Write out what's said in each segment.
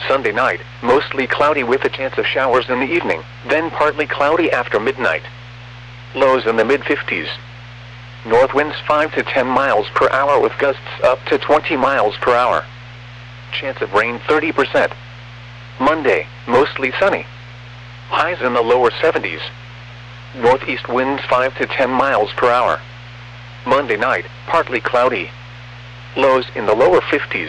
Sunday night, mostly cloudy with a chance of showers in the evening, then partly cloudy after midnight. Lows in the mid-50s. North winds 5 to 10 miles per hour with gusts up to 20 miles per hour. Chance of rain 30%. Monday, mostly sunny. Highs in the lower 70s. Northeast winds 5 to 10 miles per hour. Monday night, partly cloudy. Lows in the lower 50s.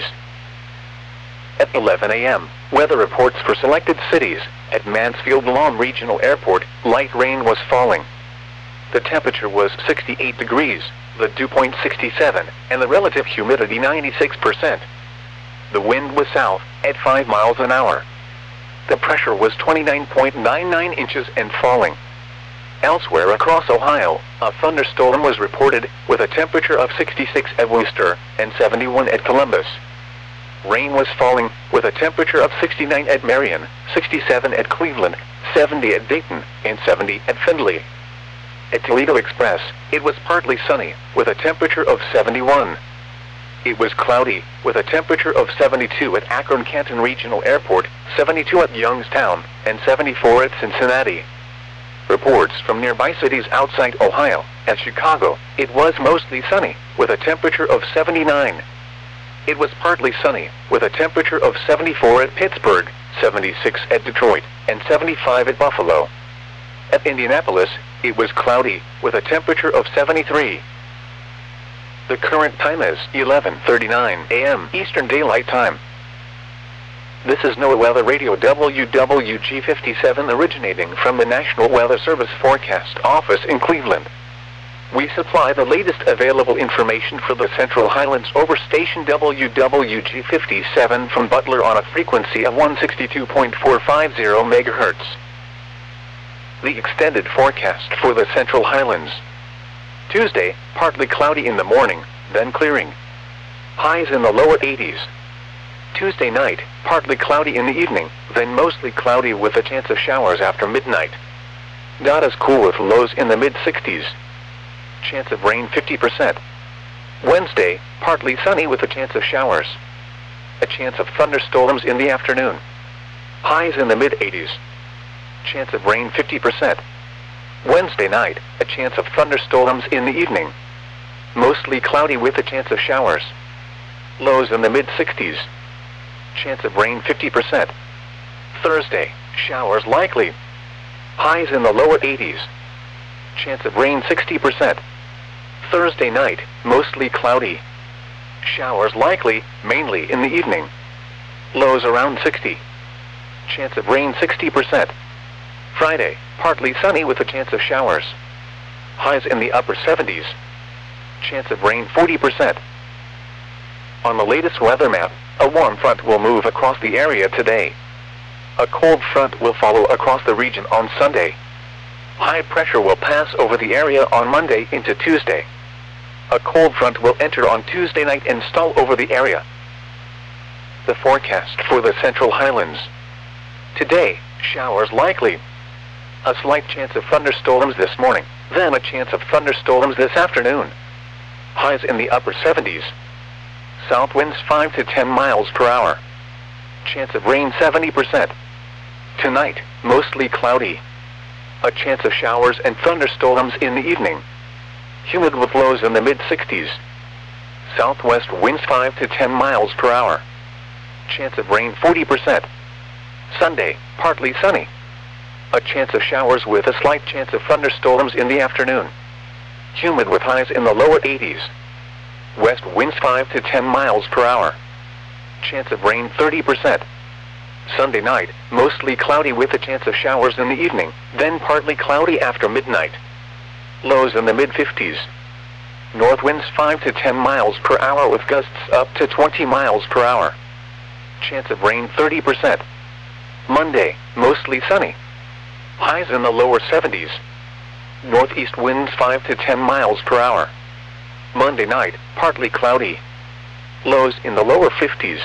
At 11 a.m., weather reports for selected cities. At Mansfield Lawn Regional Airport, light rain was falling. The temperature was 68 degrees, the dew point 67, and the relative humidity 96%. The wind was south, at 5 miles an hour. The pressure was 29.99 inches and falling. Elsewhere across Ohio, a thunderstorm was reported, with a temperature of 66 at Worcester and 71 at Columbus. Rain was falling, with a temperature of 69 at Marion, 67 at Cleveland, 70 at Dayton, and 70 at Findlay. At Toledo Express, it was partly sunny, with a temperature of 71. It was cloudy, with a temperature of 72 at Akron-Canton Regional Airport, 72 at Youngstown, and 74 at Cincinnati. Reports from nearby cities outside Ohio. At Chicago, it was mostly sunny, with a temperature of 79. It was partly sunny, with a temperature of 74 at Pittsburgh, 76 at Detroit, and 75 at Buffalo. At Indianapolis, it was cloudy, with a temperature of 73. The current time is 11:39 a.m. Eastern Daylight Time. This is NOAA Weather Radio WWG57 originating from the National Weather Service Forecast Office in Cleveland. We supply the latest available information for the Central Highlands over station WWG57 from Butler on a frequency of 162.450 MHz. The extended forecast for the Central Highlands. Tuesday, partly cloudy in the morning, then clearing. Highs in the lower 80s. Tuesday night, partly cloudy in the evening, then mostly cloudy with a chance of showers after midnight. Not as cool with lows in the mid-60s. Chance of rain 50%. Wednesday, partly sunny with a chance of showers. A chance of thunderstorms in the afternoon. Highs in the mid-80s. Chance of rain 50%. Wednesday night, a chance of thunderstorms in the evening. Mostly cloudy with a chance of showers. Lows in the mid-60s. Chance of rain 50%. Thursday, showers likely. Highs in the lower 80s. Chance of rain 60%. Thursday night, mostly cloudy. Showers likely, mainly in the evening. Lows around 60. Chance of rain 60%. Friday, partly sunny with a chance of showers. Highs in the upper 70s. Chance of rain 40%. On the latest weather map, a warm front will move across the area today. A cold front will follow across the region on Sunday. High pressure will pass over the area on Monday into Tuesday. A cold front will enter on Tuesday night and stall over the area. The forecast for the Central Highlands. Today, showers likely. A slight chance of thunderstorms this morning, then a chance of thunderstorms this afternoon. Highs in the upper 70s. South winds 5 to 10 miles per hour. Chance of rain 70%. Tonight, mostly cloudy. A chance of showers and thunderstorms in the evening. Humid with lows in the mid-60s. Southwest winds 5 to 10 miles per hour. Chance of rain 40%. Sunday, partly sunny. A chance of showers with a slight chance of thunderstorms in the afternoon. Humid with highs in the lower 80s. West winds 5 to 10 miles per hour. Chance of rain 30%. Sunday night, mostly cloudy with a chance of showers in the evening, then partly cloudy after midnight. Lows in the mid-50s. North winds 5 to 10 miles per hour with gusts up to 20 miles per hour. Chance of rain 30%. Monday, mostly sunny. Highs in the lower 70s. Northeast winds 5 to 10 miles per hour. Monday night, partly cloudy. Lows in the lower 50s.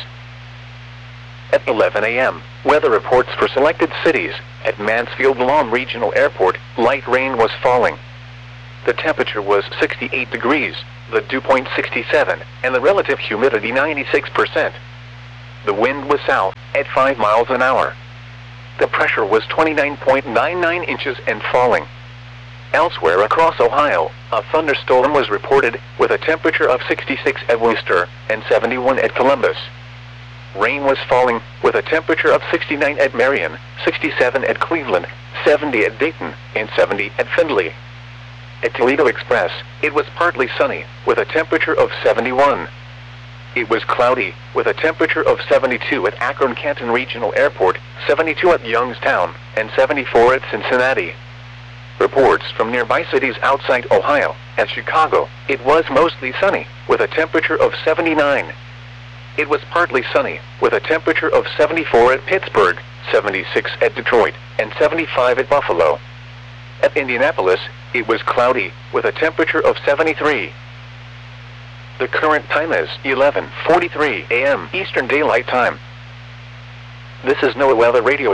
At 11 a.m., weather reports for selected cities. At Mansfield Lawn Regional Airport, light rain was falling. The temperature was 68 degrees, the dew point 67, and the relative humidity 96%. The wind was south, at 5 miles an hour. The pressure was 29.99 inches and falling. Elsewhere across Ohio, a thunderstorm was reported, with a temperature of 66 at Worcester and 71 at Columbus. Rain was falling, with a temperature of 69 at Marion, 67 at Cleveland, 70 at Dayton, and 70 at Findlay. At Toledo Express, it was partly sunny, with a temperature of 71. It was cloudy, with a temperature of 72 at Akron-Canton Regional Airport, 72 at Youngstown, and 74 at Cincinnati. Reports from nearby cities outside Ohio. At Chicago, it was mostly sunny, with a temperature of 79. It was partly sunny, with a temperature of 74 at Pittsburgh, 76 at Detroit, and 75 at Buffalo. At Indianapolis, it was cloudy, with a temperature of 73. The current time is 11:43 a.m. Eastern Daylight Time. This is NOAA Weather Radio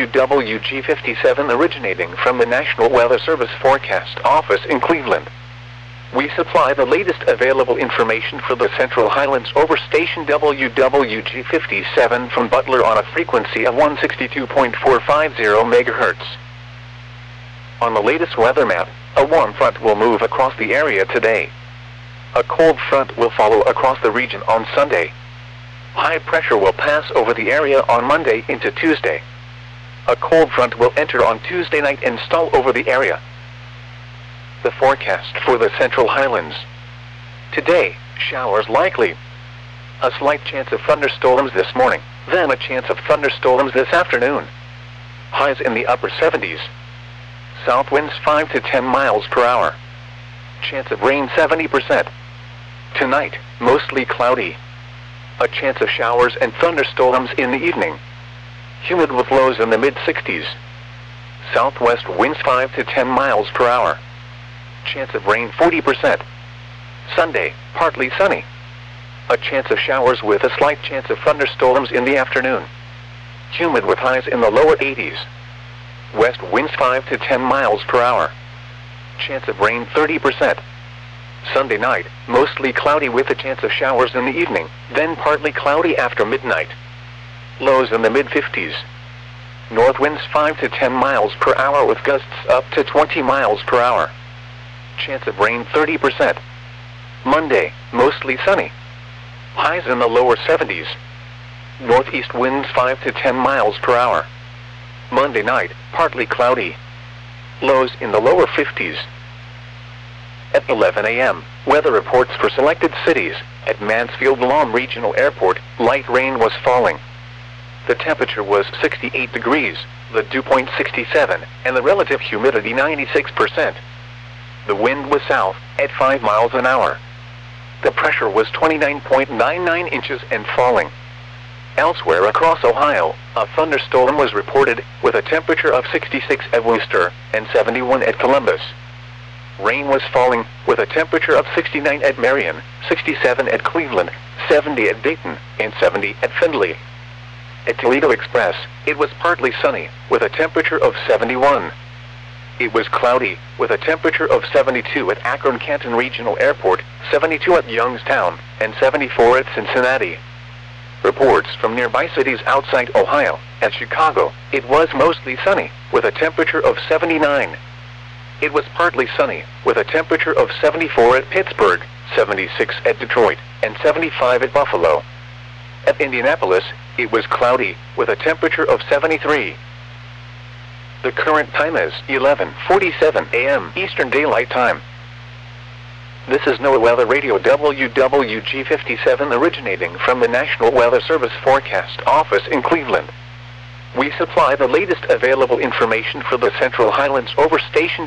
WWG57 originating from the National Weather Service Forecast Office in Cleveland. We supply the latest available information for the Central Highlands over station WWG57 from Butler on a frequency of 162.450 MHz. On the latest weather map, a warm front will move across the area today. A cold front will follow across the region on Sunday. High pressure will pass over the area on Monday into Tuesday. A cold front will enter on Tuesday night and stall over the area. The forecast for the Central Highlands. Today, showers likely. A slight chance of thunderstorms this morning, then a chance of thunderstorms this afternoon. Highs in the upper 70s. South winds 5 to 10 miles per hour. Chance of rain 70%. Tonight, mostly cloudy. A chance of showers and thunderstorms in the evening. Humid with lows in the mid-60s. Southwest winds 5 to 10 miles per hour. Chance of rain 40%. Sunday, partly sunny. A chance of showers with a slight chance of thunderstorms in the afternoon. Humid with highs in the lower 80s. West winds 5 to 10 miles per hour. Chance of rain 30%. Sunday night, mostly cloudy with a chance of showers in the evening, then partly cloudy after midnight. Lows in the mid-50s. North winds 5 to 10 miles per hour with gusts up to 20 miles per hour. Chance of rain 30%. Monday, mostly sunny. Highs in the lower 70s. Northeast winds 5 to 10 miles per hour. Monday night, partly cloudy. Lows in the lower 50s. At 11 a.m., weather reports for selected cities. At Mansfield-Lom Regional Airport, light rain was falling. The temperature was 68 degrees, the dew point 67, and the relative humidity 96%. The wind was south, at 5 miles an hour. The pressure was 29.99 inches and falling. Elsewhere across Ohio, a thunderstorm was reported, with a temperature of 66 at Worcester and 71 at Columbus. Rain was falling, with a temperature of 69 at Marion, 67 at Cleveland, 70 at Dayton, and 70 at Findlay. At Toledo Express, it was partly sunny, with a temperature of 71. It was cloudy, with a temperature of 72 at Akron-Canton Regional Airport, 72 at Youngstown, and 74 at Cincinnati. Reports from nearby cities outside Ohio. At Chicago, it was mostly sunny, with a temperature of 79. It was partly sunny, with a temperature of 74 at Pittsburgh, 76 at Detroit, and 75 at Buffalo. At Indianapolis, it was cloudy, with a temperature of 73. The current time is 11:47 a.m. Eastern Daylight Time. This is NOAA Weather Radio WWG57 originating from the National Weather Service Forecast Office in Cleveland. We supply the latest available information for the Central Highlands over station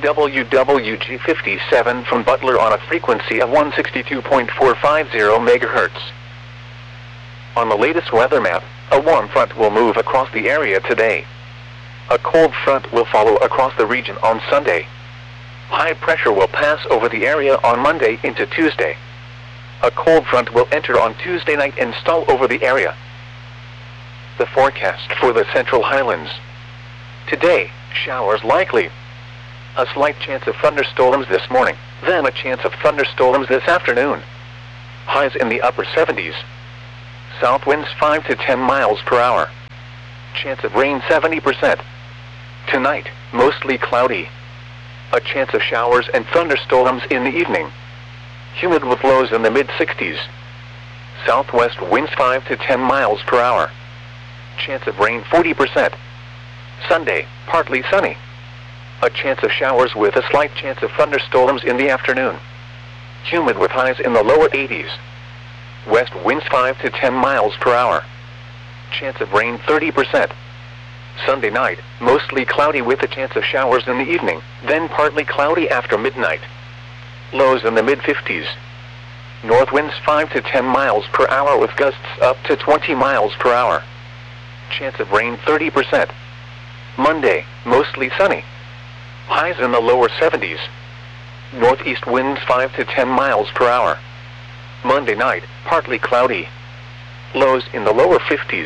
WWG57 from Butler on a frequency of 162.450 MHz. On the latest weather map, a warm front will move across the area today. A cold front will follow across the region on Sunday. High pressure will pass over the area on Monday into Tuesday. A cold front will enter on Tuesday night and stall over the area. The forecast for the Central Highlands. Today, showers likely. A slight chance of thunderstorms this morning, then a chance of thunderstorms this afternoon. Highs in the upper 70s. South winds 5 to 10 miles per hour. Chance of rain 70%. Tonight, mostly cloudy. A chance of showers and thunderstorms in the evening. Humid with lows in the mid-60s. Southwest winds 5 to 10 miles per hour. Chance of rain 40%. Sunday, partly sunny. A chance of showers with a slight chance of thunderstorms in the afternoon. Humid with highs in the lower 80s. West winds 5 to 10 miles per hour. Chance of rain 30%. Sunday night, mostly cloudy with a chance of showers in the evening, then partly cloudy after midnight. Lows in the mid-50s. North winds 5 to 10 miles per hour with gusts up to 20 miles per hour. Chance of rain 30%. Monday, mostly sunny. Highs in the lower 70s. Northeast winds 5 to 10 miles per hour. Monday night, partly cloudy. Lows in the lower 50s.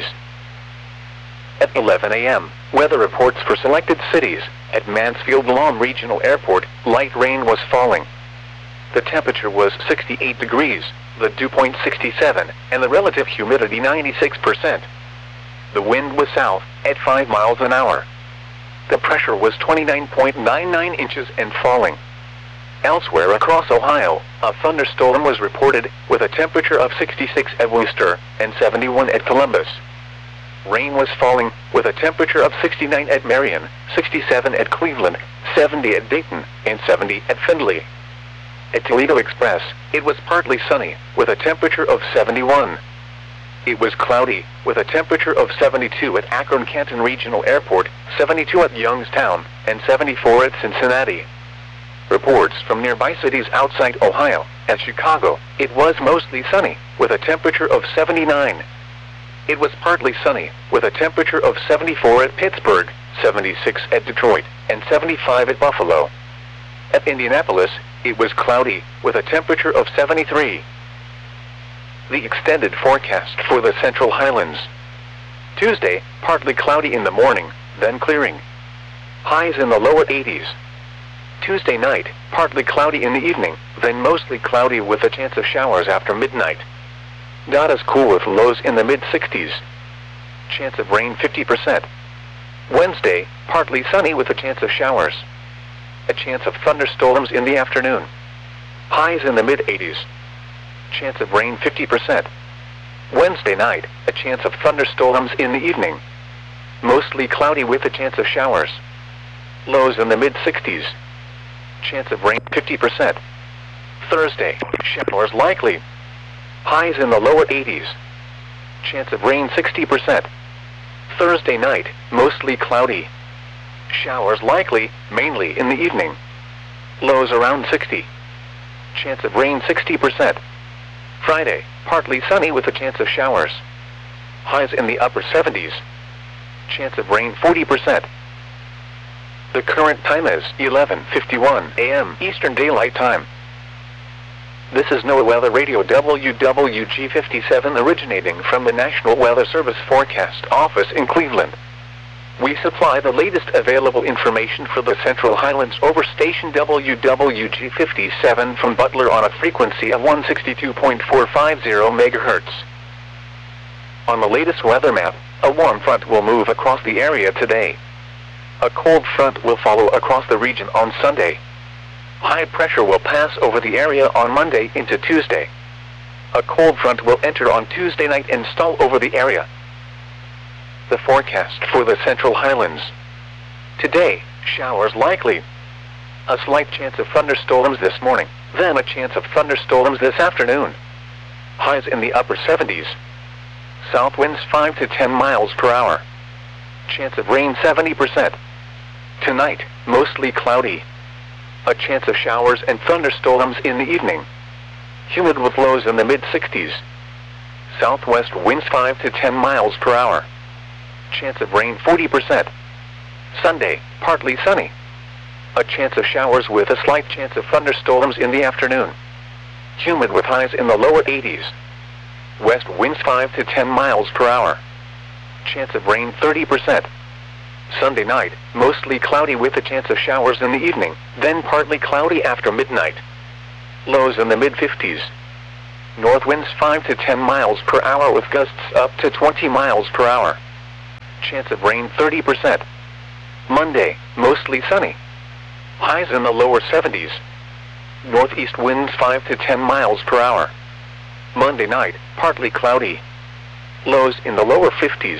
At 11 a.m., weather reports for selected cities. At Mansfield Lawn Regional Airport, light rain was falling. The temperature was 68 degrees, the dew point 67, and the relative humidity 96%. The wind was south, at 5 miles an hour. The pressure was 29.99 inches and falling. Elsewhere across Ohio, a thunderstorm was reported, with a temperature of 66 at Worcester and 71 at Columbus. Rain was falling, with a temperature of 69 at Marion, 67 at Cleveland, 70 at Dayton, and 70 at Findlay. At Toledo Express, it was partly sunny, with a temperature of 71. It was cloudy, with a temperature of 72 at Akron-Canton Regional Airport, 72 at Youngstown, and 74 at Cincinnati. Reports from nearby cities outside Ohio. At Chicago, it was mostly sunny, with a temperature of 79. It was partly sunny, with a temperature of 74 at Pittsburgh, 76 at Detroit, and 75 at Buffalo. At Indianapolis, it was cloudy, with a temperature of 73. The extended forecast for the Central Highlands. Tuesday, partly cloudy in the morning, then clearing. Highs in the lower 80s. Tuesday night, partly cloudy in the evening, then mostly cloudy with a chance of showers after midnight. Data's cool with lows in the mid-60s. Chance of rain 50%. Wednesday, partly sunny with a chance of showers. A chance of thunderstorms in the afternoon. Highs in the mid-80s. Chance of rain 50%. Wednesday night, a chance of thunderstorms in the evening. Mostly cloudy with a chance of showers. Lows in the mid-60s. Chance of rain 50%. Thursday, showers likely. Highs in the lower 80s. Chance of rain 60%. Thursday night, mostly cloudy. Showers likely, mainly in the evening. Lows around 60. Chance of rain 60%. Friday, partly sunny with a chance of showers. Highs in the upper 70s. Chance of rain 40%. The current time is 11:51 a.m. Eastern Daylight Time. This is NOAA Weather Radio WWG57 originating from the National Weather Service Forecast Office in Cleveland. We supply the latest available information for the Central Highlands over station WWG57 from Butler on a frequency of 162.450 MHz. On the latest weather map, a warm front will move across the area today. A cold front will follow across the region on Sunday. High pressure will pass over the area on Monday into Tuesday. A cold front will enter on Tuesday night and stall over the area. The forecast for the Central Highlands. Today, showers likely. A slight chance of thunderstorms this morning, then a chance of thunderstorms this afternoon. Highs in the upper 70s. South winds 5 to 10 miles per hour. Chance of rain 70%. Tonight, mostly cloudy. A chance of showers and thunderstorms in the evening. Humid with lows in the mid-60s. Southwest winds 5 to 10 miles per hour. Chance of rain 40%. Sunday, partly sunny. A chance of showers with a slight chance of thunderstorms in the afternoon. Humid with highs in the lower 80s. West winds 5 to 10 miles per hour. Chance of rain 30%. Sunday night, mostly cloudy with a chance of showers in the evening, then partly cloudy after midnight. Lows in the mid-50s. North winds 5 to 10 miles per hour with gusts up to 20 miles per hour. Chance of rain 30%. Monday, mostly sunny. Highs in the lower 70s. Northeast winds 5 to 10 miles per hour. Monday night, partly cloudy. Lows in the lower 50s.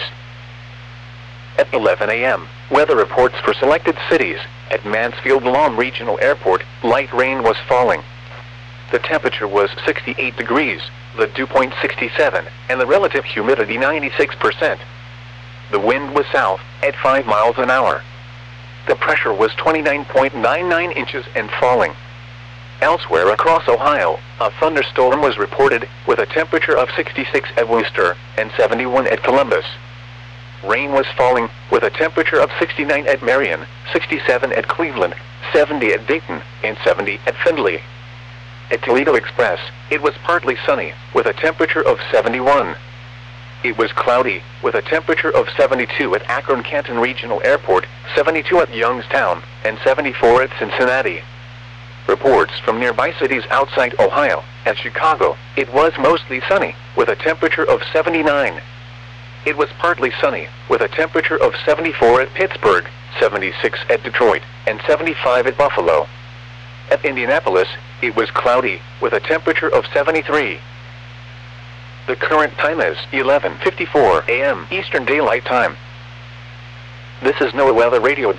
At 11 a.m., weather reports for selected cities. At Mansfield Lawn Regional Airport, light rain was falling. The temperature was 68 degrees, the dew point 67, and the relative humidity 96%. The wind was south, at 5 miles an hour. The pressure was 29.99 inches and falling. Elsewhere across Ohio, a thunderstorm was reported, with a temperature of 66 at Wooster and 71 at Columbus. Rain was falling, with a temperature of 69 at Marion, 67 at Cleveland, 70 at Dayton, and 70 at Findlay. At Toledo Express, it was partly sunny, with a temperature of 71. It was cloudy, with a temperature of 72 at Akron-Canton Regional Airport, 72 at Youngstown, and 74 at Cincinnati. Reports from nearby cities outside Ohio. At Chicago, it was mostly sunny, with a temperature of 79. It was partly sunny, with a temperature of 74 at Pittsburgh, 76 at Detroit, and 75 at Buffalo. At Indianapolis, it was cloudy, with a temperature of 73. The current time is 11:54 a.m. Eastern Daylight Time. This is NOAA Weather Radio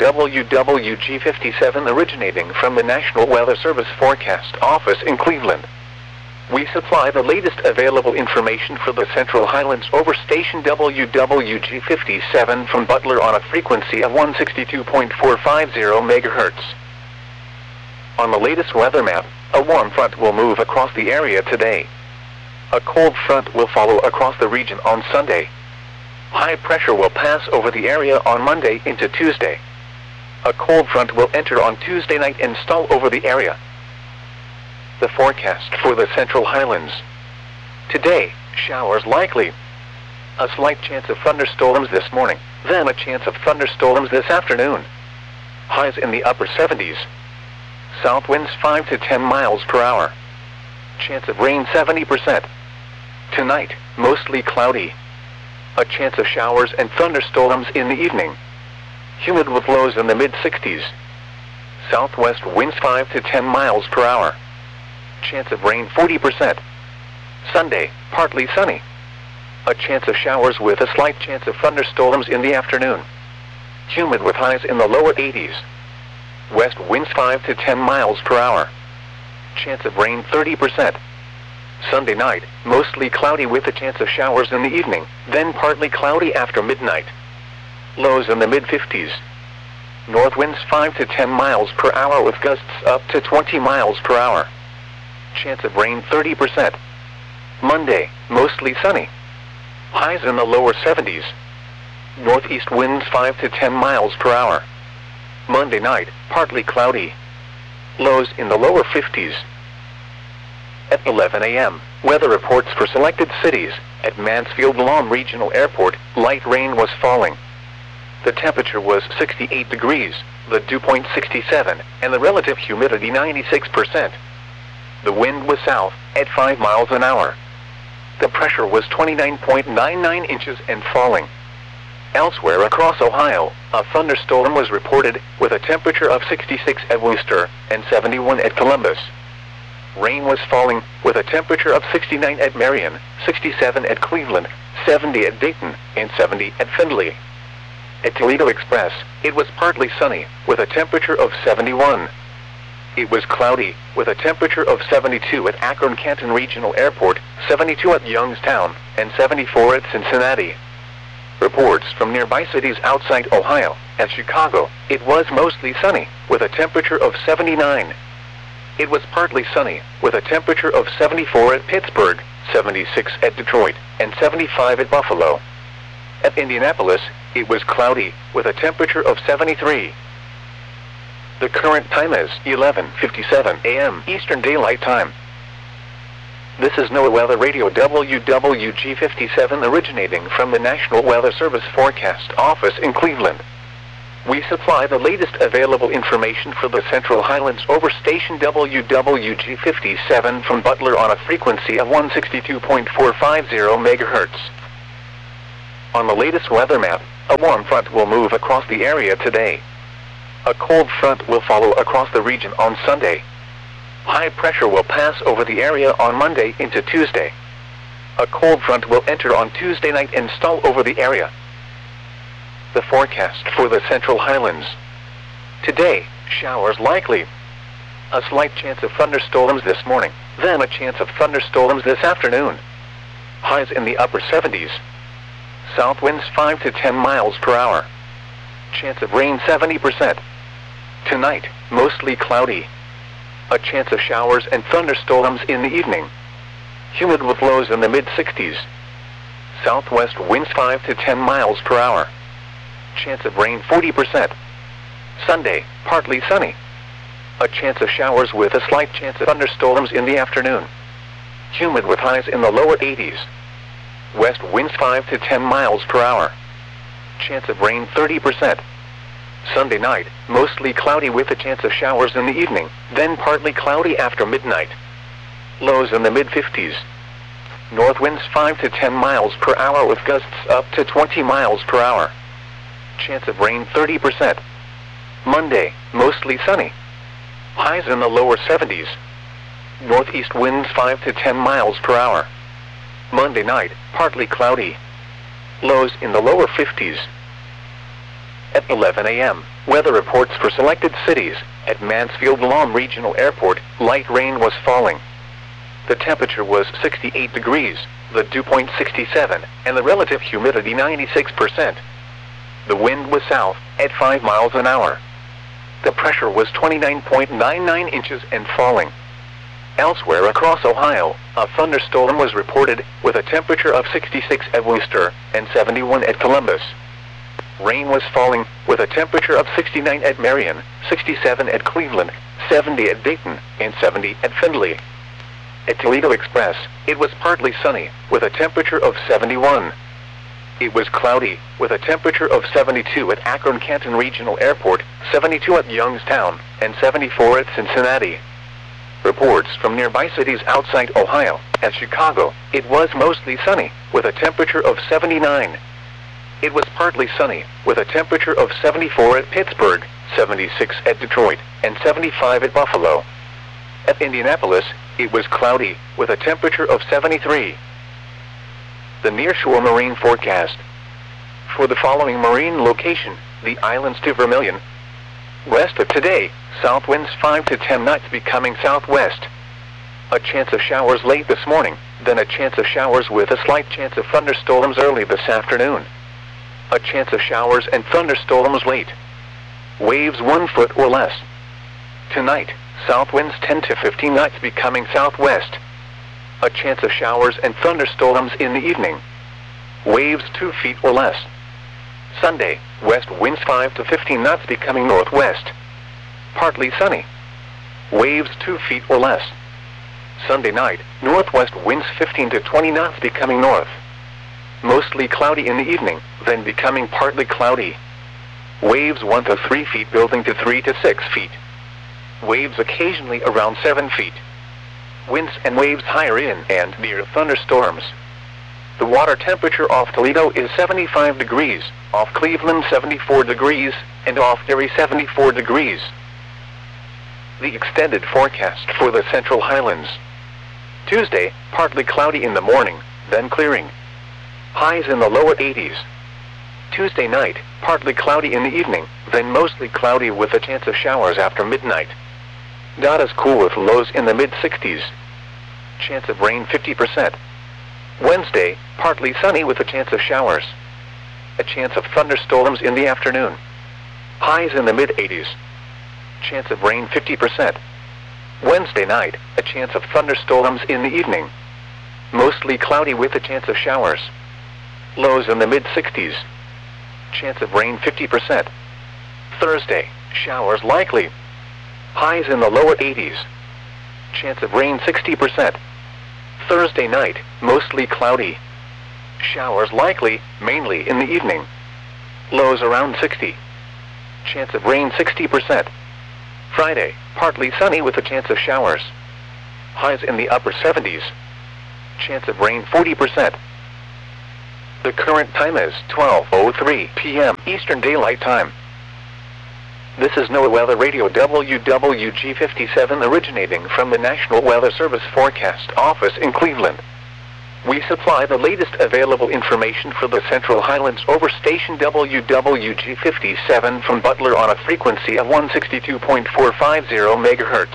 WWG57 originating from the National Weather Service Forecast Office in Cleveland. We supply the latest available information for the Central Highlands over station WWG57 from Butler on a frequency of 162.450 MHz. On the latest weather map, a warm front will move across the area today. A cold front will follow across the region on Sunday. High pressure will pass over the area on Monday into Tuesday. A cold front will enter on Tuesday night and stall over the area. The forecast for the Central Highlands. Today, showers likely. A slight chance of thunderstorms this morning, then a chance of thunderstorms this afternoon. Highs in the upper 70s. South winds 5 to 10 miles per hour. Chance of rain 70%. Tonight, mostly cloudy. A chance of showers and thunderstorms in the evening. Humid with lows in the mid-60s. Southwest winds 5 to 10 miles per hour. Chance of rain 40%. Sunday, partly sunny. A chance of showers with a slight chance of thunderstorms in the afternoon. Humid with highs in the lower 80s. West winds 5 to 10 miles per hour. Chance of rain 30%. Sunday night, mostly cloudy with a chance of showers in the evening, then partly cloudy after midnight. Lows in the mid-50s. North winds 5 to 10 miles per hour with gusts up to 20 miles per hour. Chance of rain 30%. Monday, mostly sunny. Highs in the lower 70s. Northeast winds 5 to 10 miles per hour. Monday night, partly cloudy. Lows in the lower 50s. At 11 a.m., weather reports for selected cities. At Mansfield Lawn Regional Airport, light rain was falling. The temperature was 68 degrees, the dew point 67, and the relative humidity 96%. The wind was south, at 5 miles an hour. The pressure was 29.99 inches and falling. Elsewhere across Ohio, a thunderstorm was reported, with a temperature of 66 at Wooster and 71 at Columbus. Rain was falling, with a temperature of 69 at Marion, 67 at Cleveland, 70 at Dayton, and 70 at Findlay. At Toledo Express, it was partly sunny, with a temperature of 71. It was cloudy, with a temperature of 72 at Akron-Canton Regional Airport, 72 at Youngstown, and 74 at Cincinnati. Reports from nearby cities outside Ohio. At Chicago, it was mostly sunny, with a temperature of 79. It was partly sunny, with a temperature of 74 at Pittsburgh, 76 at Detroit, and 75 at Buffalo. At Indianapolis, it was cloudy, with a temperature of 73. The current time is 11:57 a.m. Eastern Daylight Time. This is NOAA Weather Radio WWG57 originating from the National Weather Service Forecast Office in Cleveland. We supply the latest available information for the Central Highlands over station WWG57 from Butler on a frequency of 162.450 MHz. On the latest weather map, a warm front will move across the area today. A cold front will follow across the region on Sunday. High pressure will pass over the area on Monday into Tuesday. A cold front will enter on Tuesday night and stall over the area. The forecast for the Central Highlands. Today, showers likely. A slight chance of thunderstorms this morning, then a chance of thunderstorms this afternoon. Highs in the upper 70s. South winds 5 to 10 miles per hour. Chance of rain 70%. Tonight, mostly cloudy. A chance of showers and thunderstorms in the evening. Humid with lows in the mid-60s. Southwest winds 5 to 10 miles per hour. Chance of rain 40%. Sunday, partly sunny. A chance of showers with a slight chance of thunderstorms in the afternoon. Humid with highs in the lower 80s. West winds 5 to 10 miles per hour. Chance of rain 30%. Sunday night, mostly cloudy with a chance of showers in the evening, then partly cloudy after midnight. Lows in the mid-50s. North winds 5 to 10 miles per hour with gusts up to 20 miles per hour. Chance of rain 30%. Monday, mostly sunny. Highs in the lower 70s. Northeast winds 5 to 10 miles per hour. Monday night, partly cloudy. Lows in the lower 50s. At 11 a.m., weather reports for selected cities. At Mansfield Lawn Regional Airport, light rain was falling. The temperature was 68 degrees, the dew point 67, and the relative humidity 96%. The wind was south, at 5 miles an hour. The pressure was 29.99 inches and falling. Elsewhere across Ohio, a thunderstorm was reported, with a temperature of 66 at Worcester and 71 at Columbus. Rain was falling, with a temperature of 69 at Marion, 67 at Cleveland, 70 at Dayton, and 70 at Findlay. At Toledo Express, it was partly sunny, with a temperature of 71. It was cloudy, with a temperature of 72 at Akron-Canton Regional Airport, 72 at Youngstown, and 74 at Cincinnati. Reports from nearby cities outside Ohio. At Chicago, it was mostly sunny, with a temperature of 79. It was partly sunny, with a temperature of 74 at Pittsburgh, 76 at Detroit, and 75 at Buffalo. At Indianapolis, it was cloudy, with a temperature of 73. The nearshore marine forecast. For the following marine location, the islands to Vermilion. West of today, south winds 5 to 10 knots becoming southwest. A chance of showers late this morning, then a chance of showers with a slight chance of thunderstorms early this afternoon. A chance of showers and thunderstorms late. Waves 1 foot or less. Tonight, south winds 10 to 15 knots becoming southwest. A chance of showers and thunderstorms in the evening. Waves 2 feet or less. Sunday, west winds 5 to 15 knots becoming northwest. Partly sunny. Waves 2 feet or less. Sunday night, northwest winds 15 to 20 knots becoming north. Mostly cloudy in the evening, then becoming partly cloudy. Waves 1 to 3 feet building to 3 to 6 feet. Waves occasionally around 7 feet. Winds and waves higher in and near thunderstorms. The water temperature off Toledo is 75 degrees, off Cleveland 74 degrees, and off Erie 74 degrees. The extended forecast for the Central Highlands. Tuesday, partly cloudy in the morning, then clearing. Highs in the lower 80s. Tuesday night, partly cloudy in the evening, then mostly cloudy with a chance of showers after midnight. Not as cool with lows in the mid-60s. Chance of rain 50%. Wednesday, partly sunny with a chance of showers. A chance of thunderstorms in the afternoon. Highs in the mid-80s. Chance of rain 50%. Wednesday night, a chance of thunderstorms in the evening. Mostly cloudy with a chance of showers. Lows in the mid-60s. Chance of rain 50%. Thursday, showers likely. Highs in the lower 80s. Chance of rain 60%. Thursday night, mostly cloudy. Showers likely, mainly in the evening. Lows around 60. Chance of rain 60%. Friday, partly sunny with a chance of showers. Highs in the upper 70s. Chance of rain 40%. The current time is 12:03 p.m. Eastern Daylight Time. This is NOAA Weather Radio WWG57 originating from the National Weather Service Forecast Office in Cleveland. We supply the latest available information for the Central Highlands over station WWG57 from Butler on a frequency of 162.450 MHz.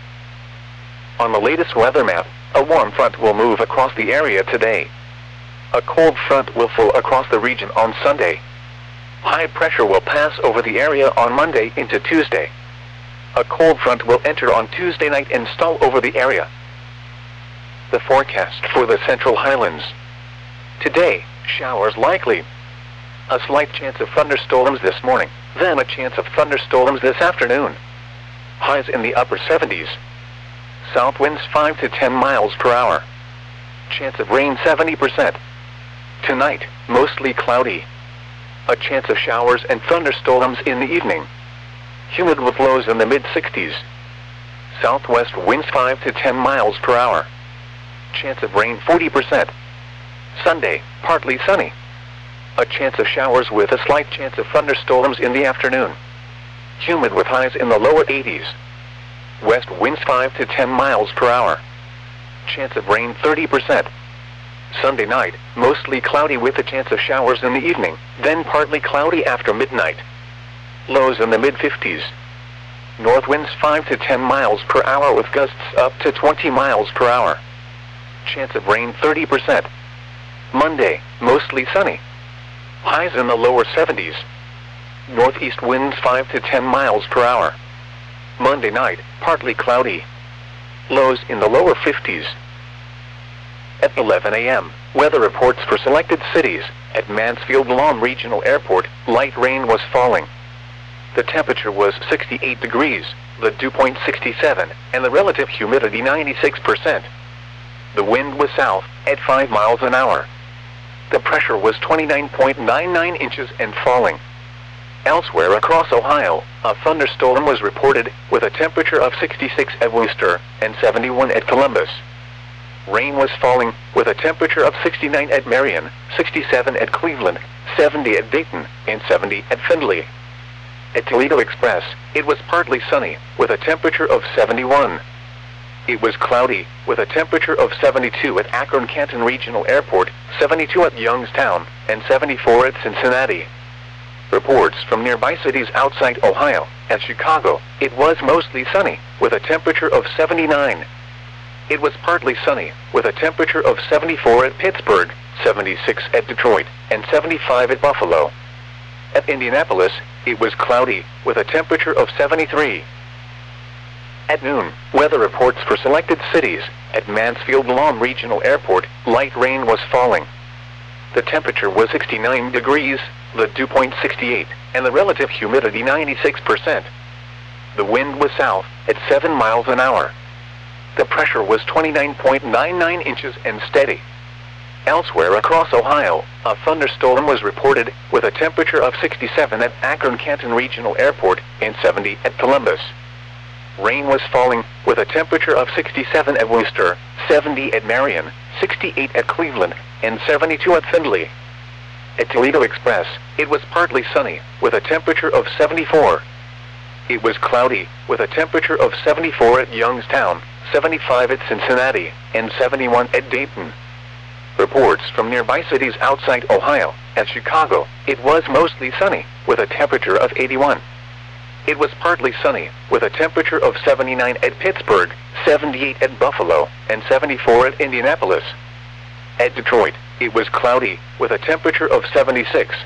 On the latest weather map, a warm front will move across the area today. A cold front will flow across the region on Sunday. High pressure will pass over the area on Monday into Tuesday. A cold front will enter on Tuesday night and stall over the area. The forecast for the Central Highlands. Today, showers likely. A slight chance of thunderstorms this morning, then a chance of thunderstorms this afternoon. Highs in the upper 70s. South winds 5 to 10 miles per hour. Chance of rain 70%. Tonight, mostly cloudy. A chance of showers and thunderstorms in the evening. Humid with lows in the mid-60s. Southwest winds 5 to 10 miles per hour. Chance of rain 40%. Sunday, partly sunny. A chance of showers with a slight chance of thunderstorms in the afternoon. Humid with highs in the lower 80s. West winds 5 to 10 miles per hour. Chance of rain 30%. Sunday night, mostly cloudy with a chance of showers in the evening, then partly cloudy after midnight. Lows in the mid-50s. North winds 5 to 10 miles per hour with gusts up to 20 miles per hour. Chance of rain 30%. Monday, mostly sunny. Highs in the lower 70s. Northeast winds 5 to 10 miles per hour. Monday night, partly cloudy. Lows in the lower 50s. At 11 a.m., weather reports for selected cities. At Mansfield Lawn Regional Airport, light rain was falling. The temperature was 68 degrees, the dew point 67, and the relative humidity 96%. The wind was south, at 5 miles an hour. The pressure was 29.99 inches and falling. Elsewhere across Ohio, a thunderstorm was reported, with a temperature of 66 at Worcester and 71 at Columbus. Rain was falling, with a temperature of 69 at Marion, 67 at Cleveland, 70 at Dayton, and 70 at Findlay. At Toledo Express, it was partly sunny, with a temperature of 71. It was cloudy, with a temperature of 72 at Akron-Canton Regional Airport, 72 at Youngstown, and 74 at Cincinnati. Reports from nearby cities outside Ohio. At Chicago, it was mostly sunny, with a temperature of 79. It was partly sunny, with a temperature of 74 at Pittsburgh, 76 at Detroit, and 75 at Buffalo. At Indianapolis, it was cloudy, with a temperature of 73. At noon, weather reports for selected cities. At Mansfield Lawn Regional Airport, light rain was falling. The temperature was 69 degrees, the dew point 68, and the relative humidity 96%. The wind was south, at 7 miles an hour. The pressure was 29.99 inches and steady. Elsewhere across Ohio, a thunderstorm was reported, with a temperature of 67 at Akron-Canton Regional Airport and 70 at Columbus. Rain was falling, with a temperature of 67 at Worcester, 70 at Marion, 68 at Cleveland, and 72 at Findlay. At Toledo Express, it was partly sunny, with a temperature of 74. It was cloudy, with a temperature of 74 at Youngstown, 75 at Cincinnati, and 71 at Dayton. Reports from nearby cities outside Ohio. At Chicago, it was mostly sunny, with a temperature of 81. It was partly sunny, with a temperature of 79 at Pittsburgh, 78 at Buffalo, and 74 at Indianapolis. At Detroit, it was cloudy, with a temperature of 76.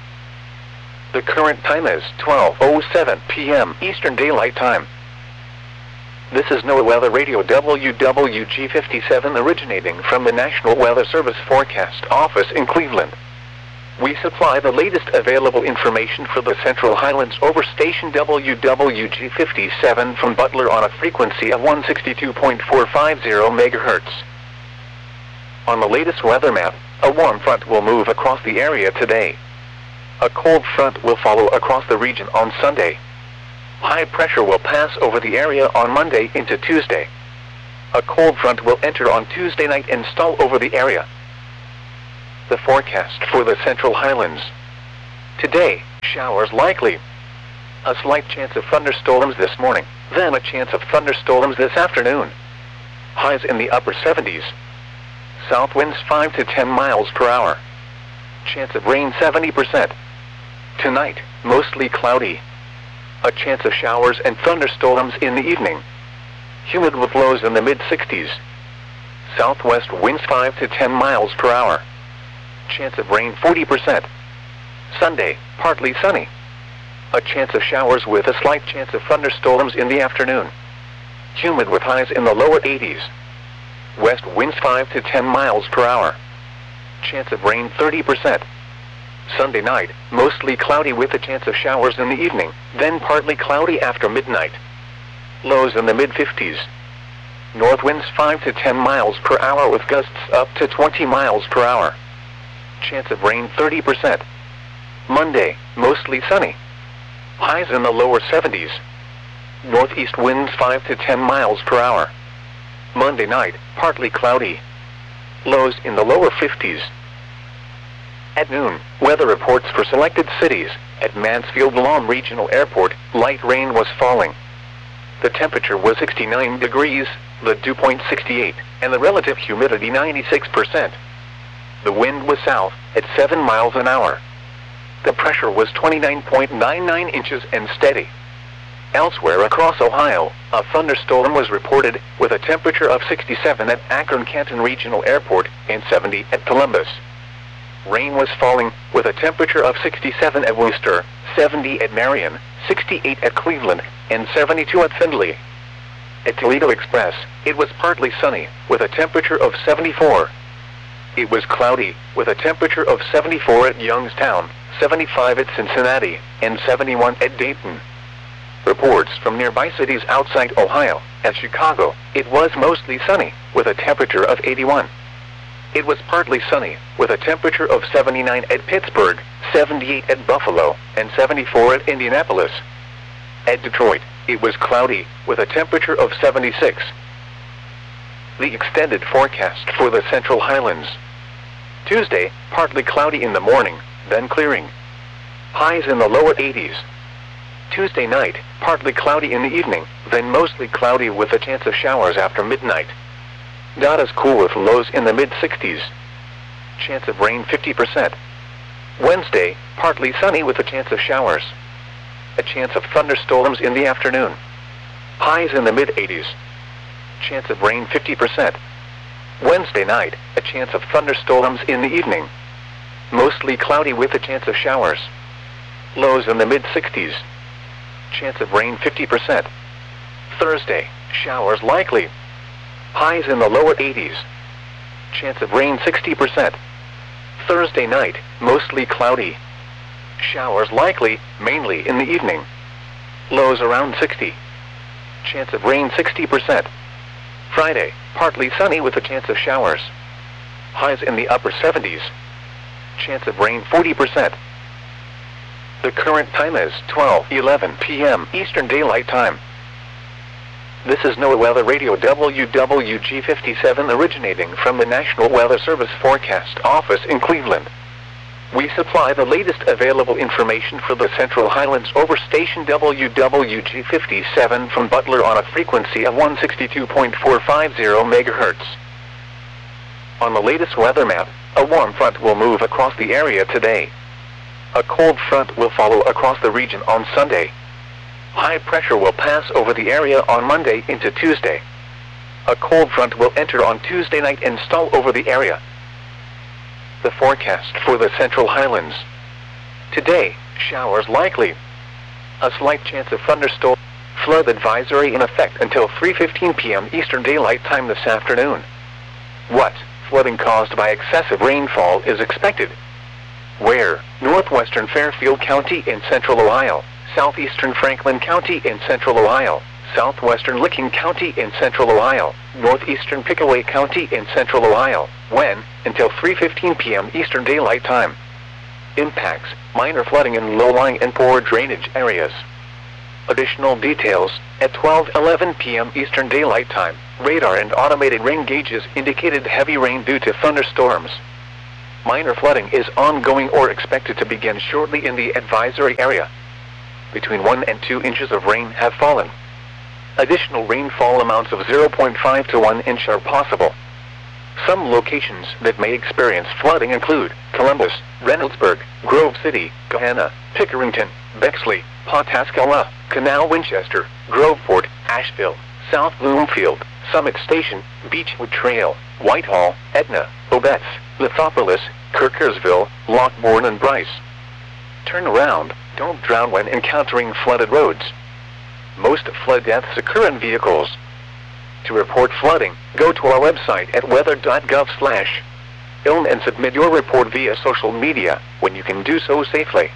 The current time is 12:07 p.m. Eastern Daylight Time. This is NOAA Weather Radio WWG57 originating from the National Weather Service Forecast Office in Cleveland. We supply the latest available information for the Central Highlands over station WWG57 from Butler on a frequency of 162.450 MHz. On the latest weather map, a warm front will move across the area today. A cold front will follow across the region on Sunday. High pressure will pass over the area on Monday into Tuesday. A cold front will enter on Tuesday night and stall over the area. The forecast for the Central Highlands. Today, showers likely. A slight chance of thunderstorms this morning, then a chance of thunderstorms this afternoon. Highs in the upper 70s. South winds 5 to 10 miles per hour. Chance of rain 70%. Tonight, mostly cloudy. A chance of showers and thunderstorms in the evening. Humid with lows in the mid-60s. Southwest winds 5 to 10 miles per hour. Chance of rain 40%. Sunday, partly sunny. A chance of showers with a slight chance of thunderstorms in the afternoon. Humid with highs in the lower 80s. West winds 5 to 10 miles per hour. Chance of rain 30%. Sunday night, mostly cloudy with a chance of showers in the evening, then partly cloudy after midnight. Lows in the mid-50s. North winds 5 to 10 miles per hour with gusts up to 20 miles per hour. Chance of rain 30%. Monday, mostly sunny. Highs in the lower 70s. Northeast winds 5 to 10 miles per hour. Monday night, partly cloudy. Lows in the lower 50s. At noon, weather reports for selected cities. At Mansfield-Lam Regional Airport, light rain was falling. The temperature was 69 degrees, the dew point 68, and the relative humidity 96%. The wind was south, at 7 miles an hour. The pressure was 29.99 inches and steady. Elsewhere across Ohio, a thunderstorm was reported, with a temperature of 67 at Akron-Canton Regional Airport and 70 at Columbus. Rain was falling, with a temperature of 67 at Worcester, 70 at Marion, 68 at Cleveland, and 72 at Findlay. At Toledo Express, it was partly sunny, with a temperature of 74. It was cloudy, with a temperature of 74 at Youngstown, 75 at Cincinnati, and 71 at Dayton. Reports from nearby cities outside Ohio. At Chicago, it was mostly sunny, with a temperature of 81. It was partly sunny, with a temperature of 79 at Pittsburgh, 78 at Buffalo, and 74 at Indianapolis. At Detroit, it was cloudy, with a temperature of 76. The extended forecast for the Central Highlands. Tuesday, partly cloudy in the morning, then clearing. Highs in the lower 80s. Tuesday night, partly cloudy in the evening, then mostly cloudy with a chance of showers after midnight. Data's cool with lows in the mid-60s. Chance of rain 50%. Wednesday, partly sunny with a chance of showers. A chance of thunderstorms in the afternoon. Highs in the mid-80s. Chance of rain 50%. Wednesday night, a chance of thunderstorms in the evening. Mostly cloudy with a chance of showers. Lows in the mid-60s. Chance of rain 50%. Thursday, showers likely. Highs in the lower 80s. Chance of rain 60%. Thursday night, mostly cloudy. Showers likely, mainly in the evening. Lows around 60. Chance of rain 60%. Friday, partly sunny with a chance of showers. Highs in the upper 70s. Chance of rain 40%. The current time is 12:11 p.m. Eastern Daylight Time. This is NOAA Weather Radio WWG57 originating from the National Weather Service Forecast Office in Cleveland. We supply the latest available information for the Central Highlands over station WWG57 from Butler on a frequency of 162.450 MHz. On the latest weather map, a warm front will move across the area today. A cold front will follow across the region on Sunday. High pressure will pass over the area on Monday into Tuesday. A cold front will enter on Tuesday night and stall over the area. The forecast for the Central Highlands. Today, showers likely. A slight chance of thunderstorm. Flood advisory in effect until 3:15 p.m. Eastern Daylight Time this afternoon. What? Flooding caused by excessive rainfall is expected. Where? Northwestern Fairfield County in central Ohio. Southeastern Franklin County in central Ohio, southwestern Licking County in central Ohio, northeastern Pickaway County in central Ohio. When? Until 3:15 p.m. Eastern Daylight Time. Impacts, minor flooding in low-lying and poor drainage areas. Additional details, at 12:11 p.m. Eastern Daylight Time, radar and automated rain gauges indicated heavy rain due to thunderstorms. Minor flooding is ongoing or expected to begin shortly in the advisory area. Between 1 and 2 inches of rain have fallen. Additional rainfall amounts of 0.5 to 1 inch are possible. Some locations that may experience flooding include Columbus, Reynoldsburg, Grove City, Gahanna, Pickerington, Bexley, Pawtascala, Canal Winchester, Groveport, Asheville, South Bloomfield, Summit Station, Beechwood Trail, Whitehall, Etna, Obetz, Lithopolis, Kirkersville, Lockbourne and Bryce. Turn around, don't drown when encountering flooded roads. Most flood deaths occur in vehicles. To report flooding, go to our website at weather.gov/ilm and submit your report via social media when you can do so safely.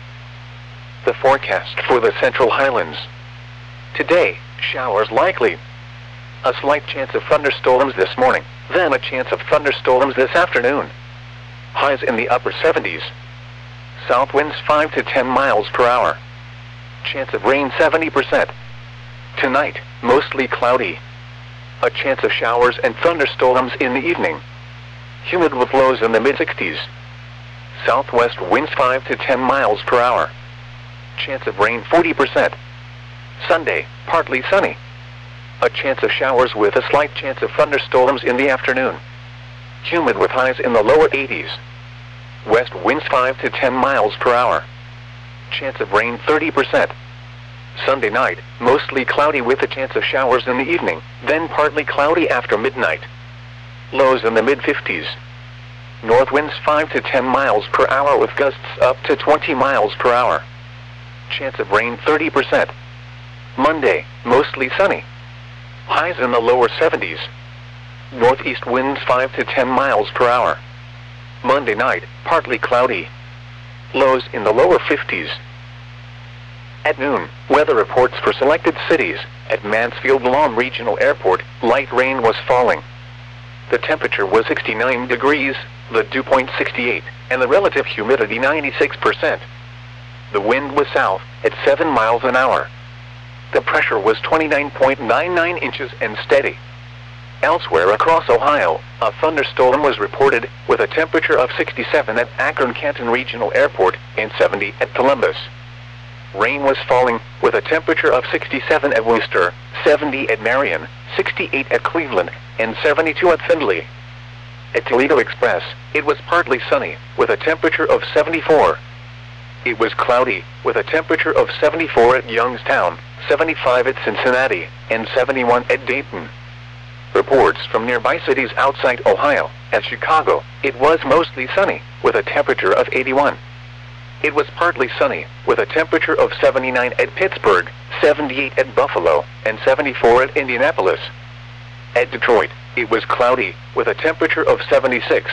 The forecast for the Central Highlands. Today, showers likely. A slight chance of thunderstorms this morning, then a chance of thunderstorms this afternoon. Highs in the upper 70s. South winds 5 to 10 miles per hour. Chance of rain 70%. Tonight, mostly cloudy. A chance of showers and thunderstorms in the evening. Humid with lows in the mid-60s. Southwest winds 5 to 10 miles per hour. Chance of rain 40%. Sunday, partly sunny. A chance of showers with a slight chance of thunderstorms in the afternoon. Humid with highs in the lower 80s. West winds 5 to 10 miles per hour. Chance of rain 30%. Sunday night, mostly cloudy with a chance of showers in the evening, then partly cloudy after midnight. Lows in the mid-50s. North winds 5 to 10 miles per hour with gusts up to 20 miles per hour. Chance of rain 30%. Monday, mostly sunny. Highs in the lower 70s. Northeast winds 5 to 10 miles per hour. Monday night, partly cloudy. Lows in the lower 50s. At noon, weather reports for selected cities. At Mansfield-Lom Regional Airport, light rain was falling. The temperature was 69 degrees, the dew point 68, and the relative humidity 96%. The wind was south, at 7 miles an hour. The pressure was 29.99 inches and steady. Elsewhere across Ohio, a thunderstorm was reported, with a temperature of 67 at Akron-Canton Regional Airport and 70 at Columbus. Rain was falling, with a temperature of 67 at Worcester, 70 at Marion, 68 at Cleveland, and 72 at Findlay. At Toledo Express, it was partly sunny, with a temperature of 74. It was cloudy, with a temperature of 74 at Youngstown, 75 at Cincinnati, and 71 at Dayton. Reports from nearby cities outside Ohio. At Chicago, it was mostly sunny, with a temperature of 81. It was partly sunny, with a temperature of 79 at Pittsburgh, 78 at Buffalo, and 74 at Indianapolis. At Detroit, it was cloudy, with a temperature of 76.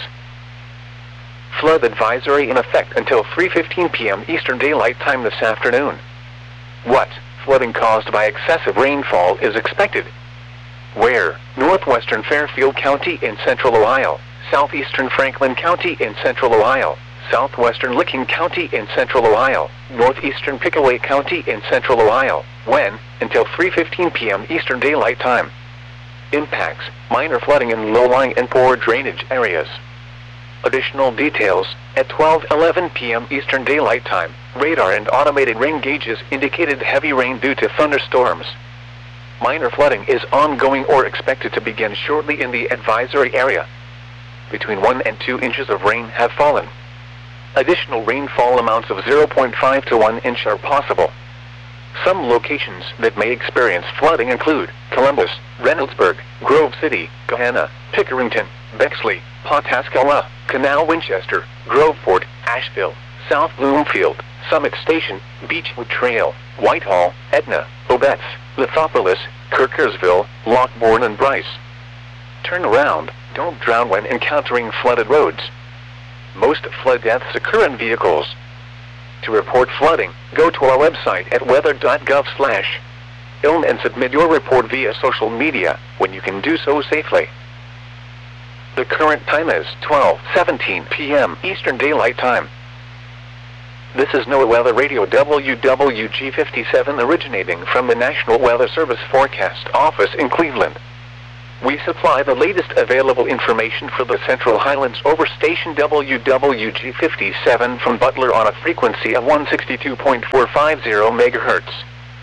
Flood advisory in effect until 3:15 p.m. Eastern Daylight Time this afternoon. What? Flooding caused by excessive rainfall is expected. Where? Northwestern Fairfield County in central Ohio, southeastern Franklin County in central Ohio, southwestern Licking County in central Ohio, northeastern Pickaway County in central Ohio. When? Until 3:15 p.m. Eastern Daylight Time. Impacts, minor flooding in low-lying and poor drainage areas. Additional details, at 12:11 p.m. Eastern Daylight Time, radar and automated rain gauges indicated heavy rain due to thunderstorms. Minor flooding is ongoing or expected to begin shortly in the advisory area. Between 1 and 2 inches of rain have fallen. Additional rainfall amounts of 0.5 to 1 inch are possible. Some locations that may experience flooding include Columbus, Reynoldsburg, Grove City, Gahanna, Pickerington, Bexley, Pawtascala, Canal Winchester, Groveport, Asheville, South Bloomfield, Summit Station, Beechwood Trail, Whitehall, Etna, Obetz, Lithopolis, Kirkersville, Lockbourne and Bryce. Turn around, don't drown when encountering flooded roads. Most flood deaths occur in vehicles. To report flooding, go to our website at weather.gov/ilm and submit your report via social media when you can do so safely. The current time is 12:17 p.m. Eastern Daylight Time. This is NOAA Weather Radio WWG57 originating from the National Weather Service Forecast Office in Cleveland. We supply the latest available information for the Central Highlands over station WWG57 from Butler on a frequency of 162.450 MHz.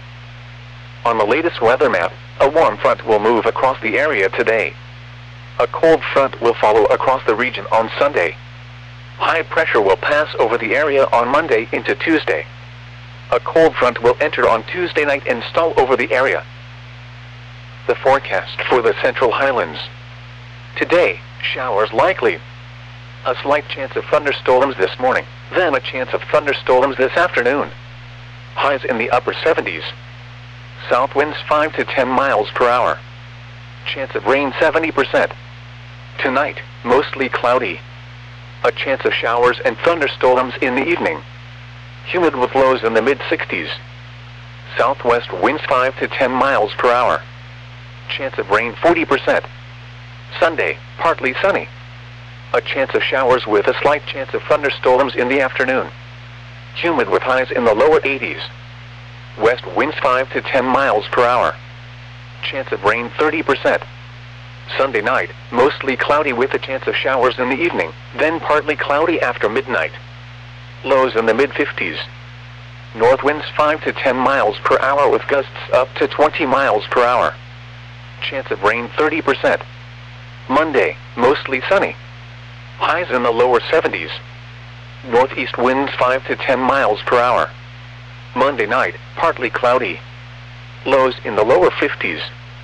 On the latest weather map, a warm front will move across the area today. A cold front will follow across the region on Sunday. High pressure will pass over the area on Monday into Tuesday. A cold front will enter on Tuesday night and stall over the area. The forecast for the Central Highlands. Today, showers likely. A slight chance of thunderstorms this morning, then a chance of thunderstorms this afternoon. Highs in the upper 70s. South winds 5 to 10 miles per hour. Chance of rain 70%. Tonight, mostly cloudy. A chance of showers and thunderstorms in the evening. Humid with lows in the mid-60s. Southwest winds 5 to 10 miles per hour. Chance of rain 40%. Sunday, partly sunny. A chance of showers with a slight chance of thunderstorms in the afternoon. Humid with highs in the lower 80s. West winds 5 to 10 miles per hour. Chance of rain 30%. Sunday night, mostly cloudy with a chance of showers in the evening, then partly cloudy after midnight. Lows in the mid-50s. North winds 5 to 10 miles per hour with gusts up to 20 miles per hour. Chance of rain 30%. Monday, mostly sunny. Highs in the lower 70s. Northeast winds 5 to 10 miles per hour. Monday night, partly cloudy. Lows in the lower 50s.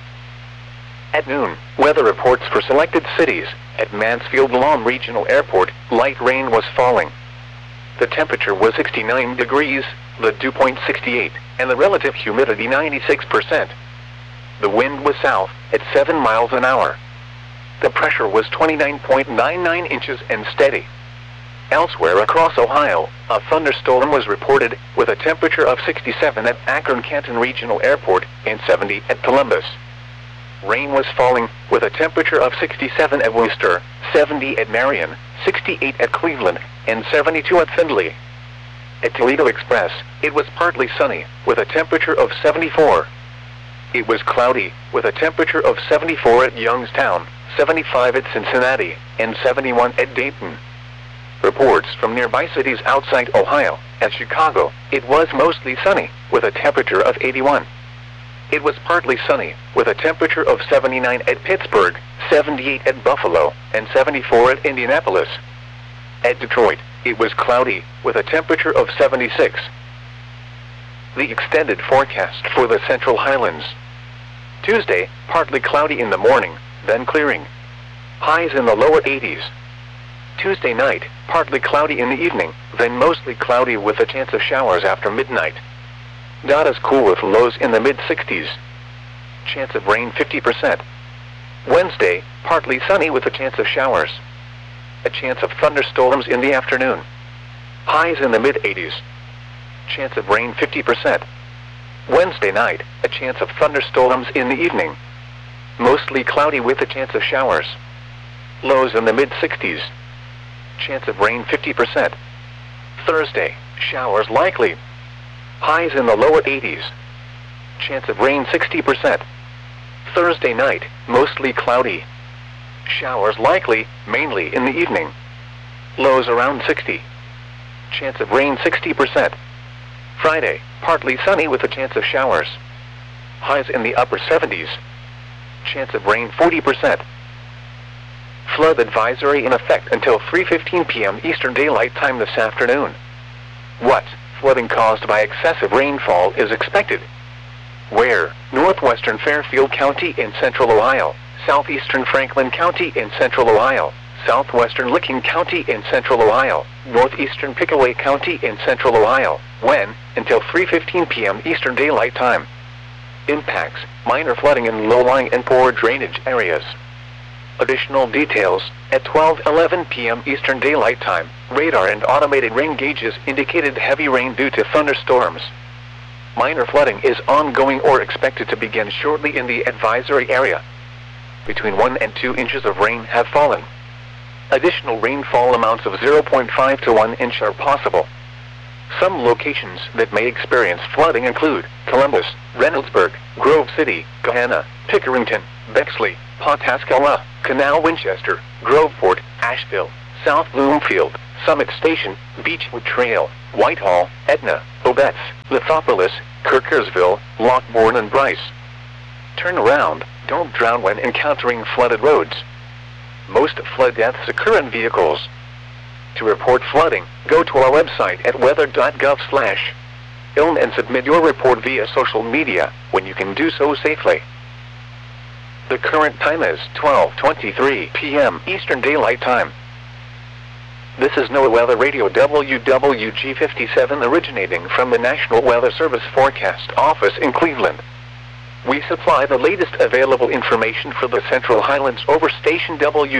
At noon, weather reports for selected cities. At Mansfield Lawn Regional Airport, light rain was falling. The temperature was 69 degrees, the dew point 68, and the relative humidity 96%. The wind was south, at 7 miles an hour. The pressure was 29.99 inches and steady. Elsewhere across Ohio, a thunderstorm was reported, with a temperature of 67 at Akron-Canton Regional Airport and 70 at Columbus. Rain was falling, with a temperature of 67 at Worcester, 70 at Marion, 68 at Cleveland, and 72 at Findlay. At Toledo Express, it was partly sunny, with a temperature of 74. It was cloudy, with a temperature of 74 at Youngstown, 75 at Cincinnati, and 71 at Dayton. Reports from nearby cities outside Ohio. At Chicago, it was mostly sunny, with a temperature of 81. It was partly sunny, with a temperature of 79 at Pittsburgh, 78 at Buffalo, and 74 at Indianapolis. At Detroit, it was cloudy, with a temperature of 76. The extended forecast for the Central Highlands. Tuesday, partly cloudy in the morning, then clearing. Highs in the lower 80s. Tuesday night, partly cloudy in the evening, then mostly cloudy with a chance of showers after midnight. Not as cool with lows in the mid-60s. Chance of rain 50%. Wednesday, partly sunny with a chance of showers. A chance of thunderstorms in the afternoon. Highs in the mid-80s. Chance of rain 50%. Wednesday night, a chance of thunderstorms in the evening. Mostly cloudy with a chance of showers. Lows in the mid-60s. Chance of rain 50%. Thursday, showers likely. Highs in the lower 80s. Chance of rain 60%. Thursday night, mostly cloudy. Showers likely, mainly in the evening. Lows around 60. Chance of rain 60%. Friday, partly sunny with a chance of showers. Highs in the upper 70s. Chance of rain 40%. Flood advisory in effect until 3:15 p.m. Eastern Daylight Time this afternoon. What? Flooding caused by excessive rainfall is expected. Where? Northwestern Fairfield County in central Ohio, southeastern Franklin County in central Ohio, southwestern Licking County in central Ohio, northeastern Pickaway County in central Ohio. When? Until 3:15 p.m. Eastern Daylight Time. Impacts: minor flooding in low-lying and poor drainage areas. Additional details: at 12:11 p.m. Eastern Daylight Time, radar and automated rain gauges indicated heavy rain due to thunderstorms. Minor flooding is ongoing or expected to begin shortly in the advisory area. Between 1 and 2 inches of rain have fallen. Additional rainfall amounts of 0.5 to 1 inch are possible. Some locations that may experience flooding include Columbus, Reynoldsburg, Grove City, Gahanna, Pickerington, Bexley, Pawtascala, Canal Winchester, Groveport, Asheville, South Bloomfield, Summit Station, Beechwood Trail, Whitehall, Etna, Obetz, Lithopolis, Kirkersville, Lockbourne and Bryce. Turn around, don't drown when encountering flooded roads. Most flood deaths occur in vehicles. To report flooding, go to our website at weather.gov/ilm and submit your report via social media, when you can do so safely. The current time is 12:23 p.m. Eastern Daylight Time. This is NOAA Weather Radio WWG57 originating from the National Weather Service Forecast Office in Cleveland. We supply the latest available information for the Central Highlands over station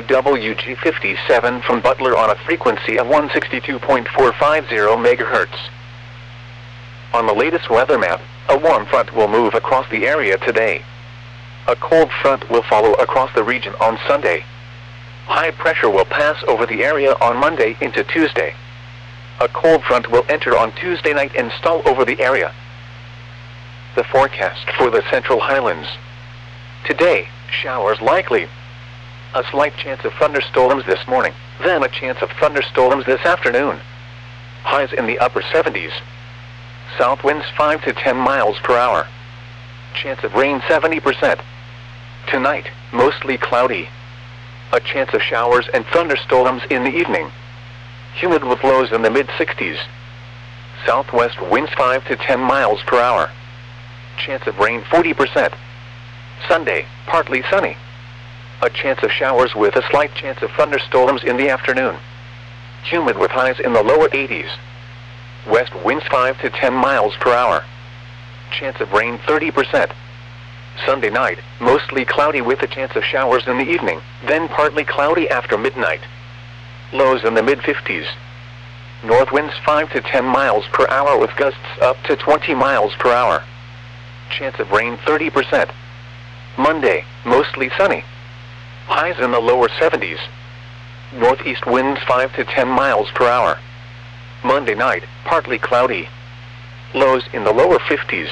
WWG57 from Butler on a frequency of 162.450 MHz. On the latest weather map, a warm front will move across the area today. A cold front will follow across the region on Sunday. High pressure will pass over the area on Monday into Tuesday. A cold front will enter on Tuesday night and stall over the area. The forecast for the Central Highlands. Today, showers likely. A slight chance of thunderstorms this morning, then a chance of thunderstorms this afternoon. Highs in the upper 70s. South winds 5 to 10 miles per hour. Chance of rain 70%. Tonight, mostly cloudy. A chance of showers and thunderstorms in the evening. Humid with lows in the mid-60s. Southwest winds 5 to 10 miles per hour. Chance of rain 40%. Sunday, partly sunny. A chance of showers with a slight chance of thunderstorms in the afternoon. Humid with highs in the lower 80s. West winds 5 to 10 miles per hour. Chance of rain 30%. Sunday night, mostly cloudy with a chance of showers in the evening, then partly cloudy after midnight. Lows in the mid-50s. North winds 5 to 10 miles per hour with gusts up to 20 miles per hour. Chance of rain 30%. Monday, mostly sunny. Highs in the lower 70s. Northeast winds 5 to 10 miles per hour. Monday night, partly cloudy. Lows in the lower 50s.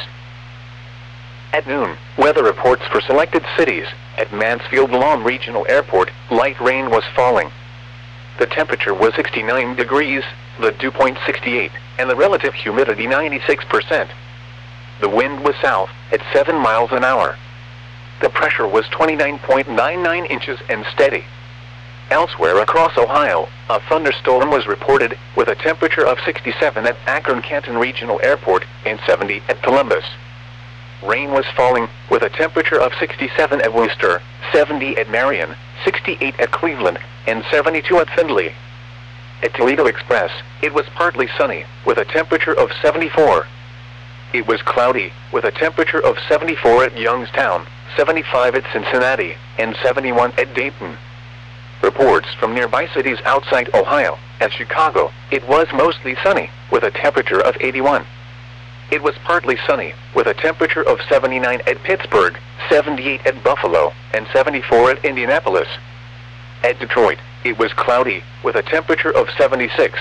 At noon, weather reports for selected cities. At Mansfield Lawn Regional Airport, light rain was falling. The temperature was 69 degrees, the dew point 68, and the relative humidity 96%. The wind was south, at 7 miles an hour. The pressure was 29.99 inches and steady. Elsewhere across Ohio, a thunderstorm was reported, with a temperature of 67 at Akron-Canton Regional Airport and 70 at Columbus. Rain was falling, with a temperature of 67 at Worcester, 70 at Marion, 68 at Cleveland, and 72 at Findlay. At Toledo Express, it was partly sunny, with a temperature of 74. It was cloudy, with a temperature of 74 at Youngstown, 75 at Cincinnati, and 71 at Dayton. Reports from nearby cities outside Ohio. At Chicago, it was mostly sunny, with a temperature of 81. It was partly sunny, with a temperature of 79 at Pittsburgh, 78 at Buffalo, and 74 at Indianapolis. At Detroit, it was cloudy, with a temperature of 76.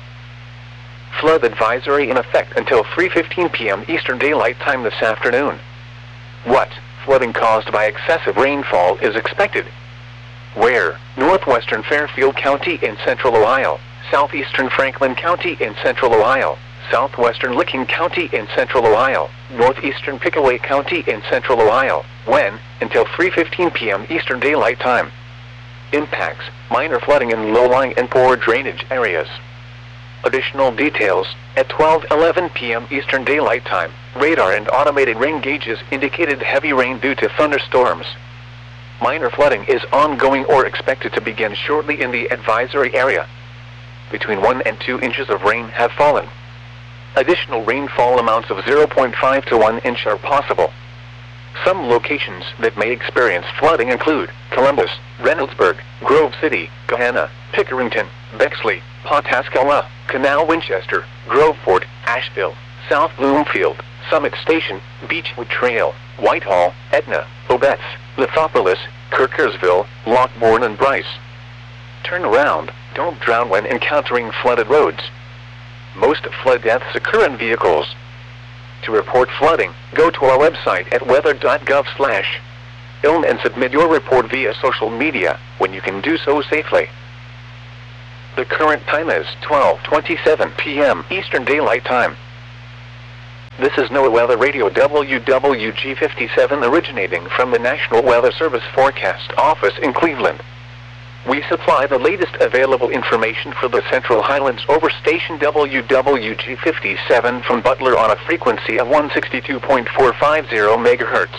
Flood advisory in effect until 3:15 p.m. Eastern Daylight Time this afternoon. What flooding caused by excessive rainfall is expected? Where? Northwestern Fairfield County in central Ohio, southeastern Franklin County in central Ohio, southwestern Licking County in central Ohio, northeastern Pickaway County in central Ohio. When? Until 3:15 p.m. Eastern Daylight Time. Impacts: minor flooding in low-lying and poor drainage areas. Additional details: at 12:11 p.m. Eastern Daylight Time, radar and automated rain gauges indicated heavy rain due to thunderstorms. Minor flooding is ongoing or expected to begin shortly in the advisory area. Between 1 and 2 inches of rain have fallen. Additional rainfall amounts of 0.5 to 1 inch are possible. Some locations that may experience flooding include Columbus, Reynoldsburg, Grove City, Gahanna, Pickerington, Bexley, Pawtascala, Canal Winchester, Groveport, Asheville, South Bloomfield, Summit Station, Beechwood Trail, Whitehall, Etna, Obetz, Lithopolis, Kirkersville, Lockbourne and Bryce. Turn around, don't drown when encountering flooded roads. Most flood deaths occur in vehicles. To report flooding, go to our website at weather.gov/ilm and submit your report via social media when you can do so safely. The current time is 12:27 p.m. Eastern Daylight Time. This is NOAA Weather Radio WWG57 originating from the National Weather Service Forecast Office in Cleveland. We supply the latest available information for the Central Highlands over station WWG57 from Butler on a frequency of 162.450 MHz.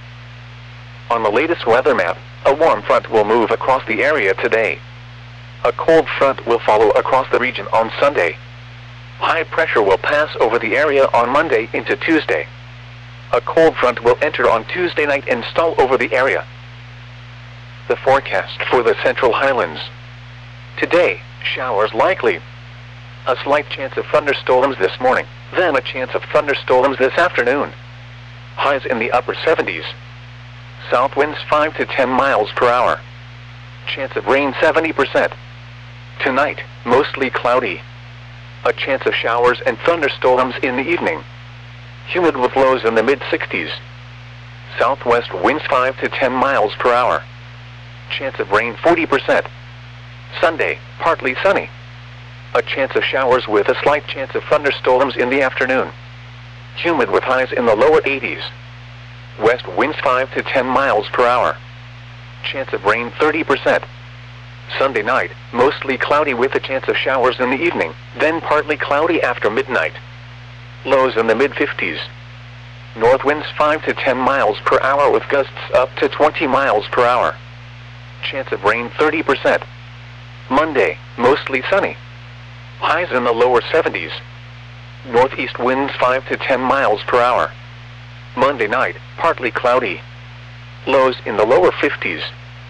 On the latest weather map, a warm front will move across the area today. A cold front will follow across the region on Sunday. High pressure will pass over the area on Monday into Tuesday. A cold front will enter on Tuesday night and stall over the area. The forecast for the Central Highlands. Today, showers likely. A slight chance of thunderstorms this morning, then a chance of thunderstorms this afternoon. Highs in the upper 70s. South winds 5 to 10 miles per hour. Chance of rain 70%. Tonight, mostly cloudy. A chance of showers and thunderstorms in the evening. Humid with lows in the mid-60s. Southwest winds 5 to 10 miles per hour. Chance of rain 40%. Sunday, partly sunny. A chance of showers with a slight chance of thunderstorms in the afternoon. Humid with highs in the lower 80s. West winds 5 to 10 miles per hour. Chance of rain 30%. Sunday night, mostly cloudy with a chance of showers in the evening, then partly cloudy after midnight. Lows in the mid-50s. North winds 5 to 10 miles per hour with gusts up to 20 miles per hour. Chance of rain 30%. Monday, mostly sunny. Highs in the lower 70s. Northeast winds 5 to 10 miles per hour. Monday night, partly cloudy. Lows in the lower 50s.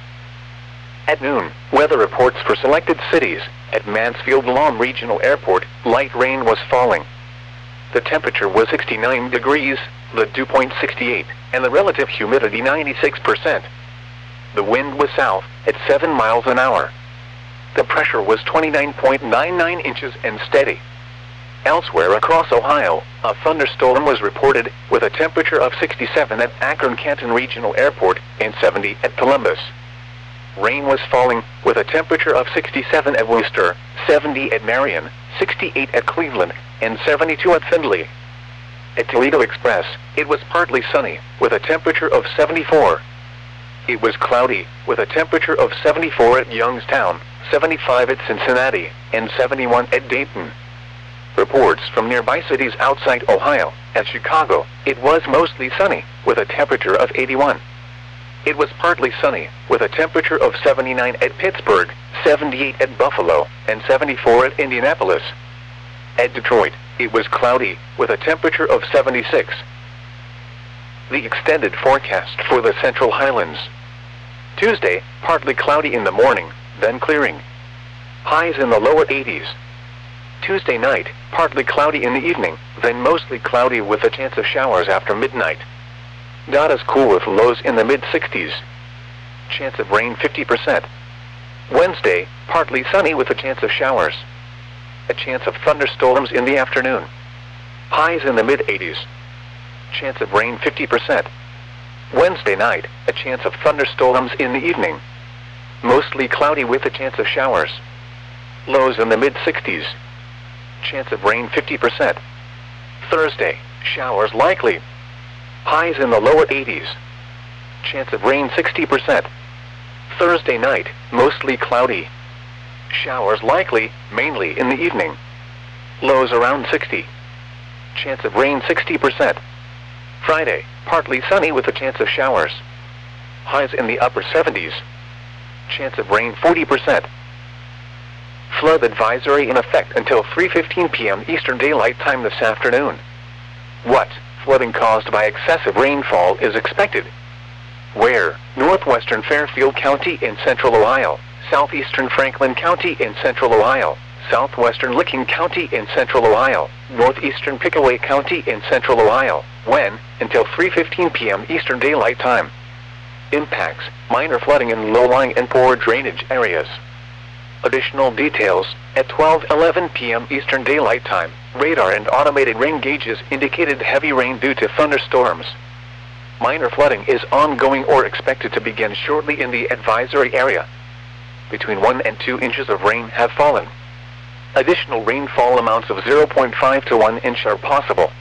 At noon, weather reports for selected cities. At Mansfield Lawn Regional Airport, light rain was falling. The temperature was 69 degrees, the dew point 68, and the relative humidity 96%. The wind was south, at 7 miles an hour. The pressure was 29.99 inches and steady. Elsewhere across Ohio, a thunderstorm was reported, with a temperature of 67 at Akron-Canton Regional Airport and 70 at Columbus. Rain was falling, with a temperature of 67 at Worcester, 70 at Marion, 68 at Cleveland, and 72 at Findlay. At Toledo Express, it was partly sunny, with a temperature of 74. It was cloudy, with a temperature of 74 at Youngstown, 75 at Cincinnati, and 71 at Dayton. Reports from nearby cities outside Ohio. At Chicago, it was mostly sunny, with a temperature of 81. It was partly sunny, with a temperature of 79 at Pittsburgh, 78 at Buffalo, and 74 at Indianapolis. At Detroit, it was cloudy, with a temperature of 76. The extended forecast for the Central Highlands. Tuesday, partly cloudy in the morning, then clearing. Highs in the lower 80s. Tuesday night, partly cloudy in the evening, then mostly cloudy with a chance of showers after midnight. Not as cool with lows in the mid-60s. Chance of rain 50%. Wednesday, partly sunny with a chance of showers. A chance of thunderstorms in the afternoon. Highs in the mid-80s. Chance of rain 50%. Wednesday night, a chance of thunderstorms in the evening. Mostly cloudy with a chance of showers. Lows in the mid-60s. Chance of rain 50%. Thursday, showers likely. Highs in the lower 80s. Chance of rain 60%. Thursday night, mostly cloudy. Showers likely, mainly in the evening. Lows around 60. Chance of rain 60%. Friday, partly sunny with a chance of showers. Highs in the upper 70s. Chance of rain 40%. Flood advisory in effect until 3:15 p.m. Eastern Daylight Time this afternoon. What? Flooding caused by excessive rainfall is expected. Where? Northwestern Fairfield County in central Ohio, southeastern Franklin County in central Ohio, southwestern Licking County in central Ohio, northeastern Pickaway County in central Ohio. When? Until 3:15 p.m. Eastern Daylight Time. Impacts: minor flooding in low-lying and poor drainage areas. Additional details: at 12:11 p.m. Eastern Daylight Time, radar and automated rain gauges indicated heavy rain due to thunderstorms. Minor flooding is ongoing or expected to begin shortly in the advisory area. Between 1 and 2 inches of rain have fallen. Additional rainfall amounts of 0.5 to 1 inch are possible.